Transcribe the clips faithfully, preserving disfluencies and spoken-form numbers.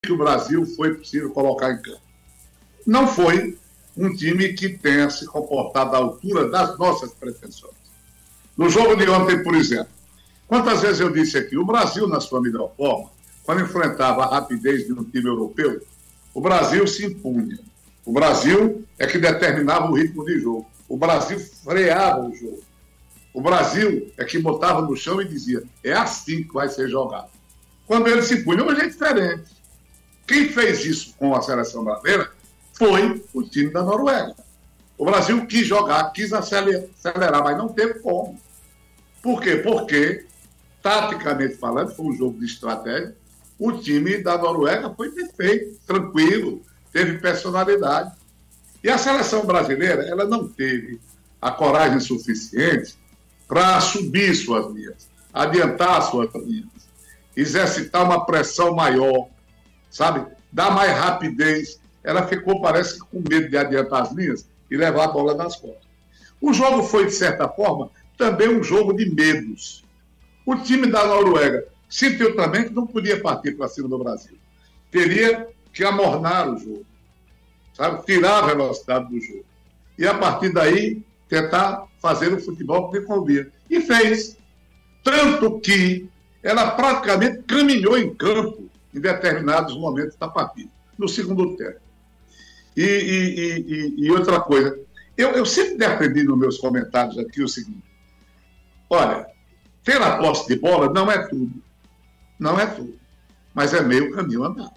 que o Brasil foi possível colocar em campo. Não foi um time que tenha se comportado à altura das nossas pretensões. No jogo de ontem, por exemplo, quantas vezes eu disse aqui, o Brasil, na sua melhor forma, quando enfrentava a rapidez de um time europeu, o Brasil se impunha. O Brasil é que determinava o ritmo de jogo. O Brasil freava o jogo. O Brasil é que botava no chão e dizia, é assim que vai ser jogado. Quando ele se impunha, hoje é diferente. Quem fez isso com a seleção brasileira foi o time da Noruega. O Brasil quis jogar, quis acelerar, mas não teve como. Por quê? Porque, taticamente falando, foi um jogo de estratégia. O time da Noruega foi perfeito, tranquilo, teve personalidade. E a seleção brasileira, ela não teve a coragem suficiente para subir suas linhas, adiantar suas linhas, exercitar uma pressão maior, sabe? Dar mais rapidez. Ela ficou, parece, com medo de adiantar as linhas e levar a bola nas costas. O jogo foi, de certa forma, também um jogo de medos. O time da Noruega sentiu também que não podia partir para cima do Brasil. Teria que amornar o jogo, sabe? Tirar a velocidade do jogo. E, a partir daí, tentar fazer o futebol que convinha. E fez. Tanto que ela praticamente caminhou em campo em determinados momentos da partida, no segundo tempo. E, e, e, e outra coisa, eu, eu sempre defendi nos meus comentários aqui o seguinte, olha, ter a posse de bola não é tudo, não é tudo, mas é meio caminho andado.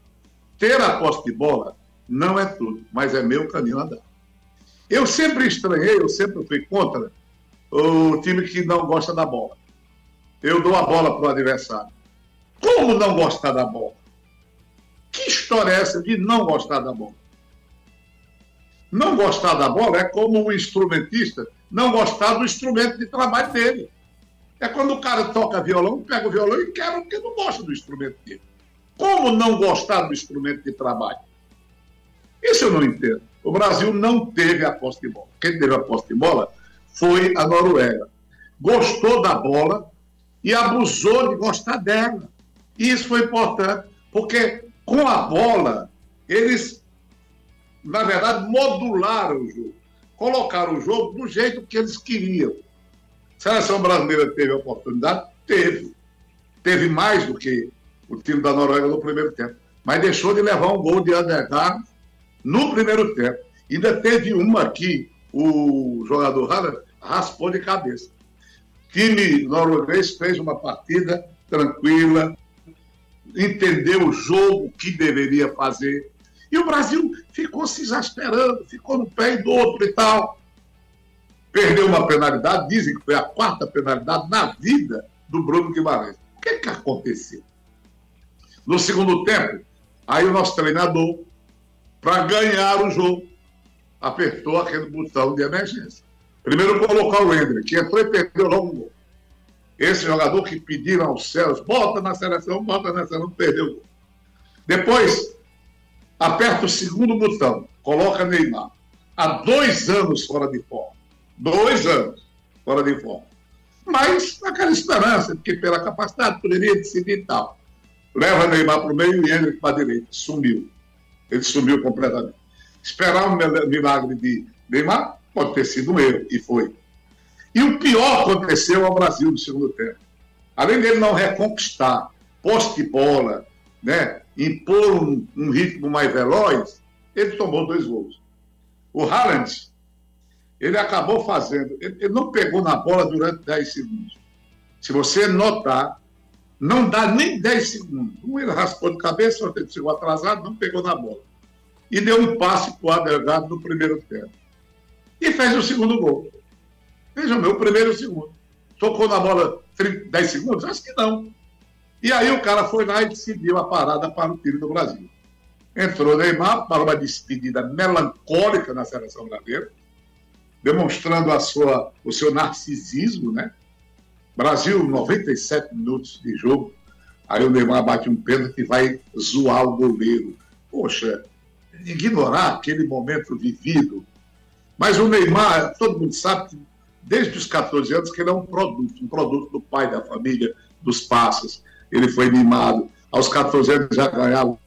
Ter a posse de bola não é tudo, mas é meio caminho andado. Eu sempre estranhei, eu sempre fui contra o time que não gosta da bola. Eu dou a bola para o adversário. Como não gostar da bola? Que história é essa de não gostar da bola? Não gostar da bola é como um instrumentista não gostar do instrumento de trabalho dele. É quando o cara toca violão, pega o violão e quebra porque não gosta do instrumento dele. Como não gostar do instrumento de trabalho? Isso eu não entendo. O Brasil não teve a posse de bola. Quem teve a posse de bola foi a Noruega. Gostou da bola e abusou de gostar dela. E isso foi importante, porque com a bola, eles, na verdade, modularam o jogo. Colocaram o jogo do jeito que eles queriam. A seleção brasileira teve a oportunidade? Teve. Teve mais do que o time da Noruega no primeiro tempo. Mas deixou de levar um gol de Ødegaard no primeiro tempo. Ainda teve uma aqui, o jogador Haaland raspou de cabeça. O time norueguês fez uma partida tranquila, entendeu o jogo que deveria fazer. E o Brasil ficou se exasperando, ficou no pé do outro e tal. Perdeu uma penalidade, dizem que foi a quarta penalidade na vida do Bruno Guimarães. O que, que aconteceu? No segundo tempo, aí o nosso treinador, para ganhar o jogo, apertou aquele botão de emergência. Primeiro colocar o Hendrick, que entrou e perdeu logo o gol. Esse jogador que pediram aos céus, bota na seleção, bota na seleção, perdeu o gol. Depois, aperta o segundo botão, coloca Neymar. Há dois anos fora de forma. Dois anos fora de forma. Mas aquela esperança, porque pela capacidade poderia decidir e tal. Leva Neymar para o meio e ele para a direita. Sumiu. Ele sumiu completamente. Esperar um milagre de Neymar pode ter sido um erro, e foi. E o pior aconteceu ao Brasil no segundo tempo. Além dele não reconquistar posse de bola, né, impor um, um ritmo mais veloz, ele tomou dois gols. O Haaland, ele acabou fazendo, ele, ele não pegou na bola durante dez segundos. Se você notar, não dá nem dez segundos. Um ele raspou de cabeça, outro ele chegou atrasado, não pegou na bola. E deu um passe para o Ødegaard no primeiro tempo. E fez o segundo gol. Veja, meu, o primeiro e o segundo. Tocou na bola trinta, dez segundos? Acho que não. E aí o cara foi lá e decidiu a parada para o time do Brasil. Entrou Neymar para uma despedida melancólica na seleção brasileira, demonstrando a sua, o seu narcisismo, né? Brasil, noventa e sete minutos de jogo. Aí o Neymar bate um pênalti e vai zoar o goleiro. Poxa, ignorar aquele momento vivido. Mas o Neymar, todo mundo sabe que desde os catorze anos que ele é um produto, um produto do pai, da família, dos passos. Ele foi mimado. Aos catorze anos já ganhava